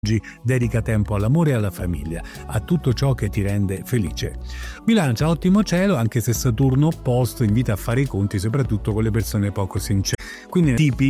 dedica tempo all'amore e alla famiglia, a tutto ciò che ti rende felice. Bilancia, ottimo cielo, anche se Saturno opposto invita a fare i conti soprattutto con le persone poco sincere. Quindi tipi